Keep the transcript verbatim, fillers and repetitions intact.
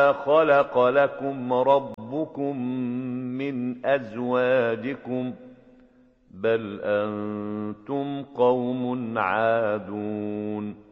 خلق لكم ربكم من أزواجكم بل أنتم قوم عادون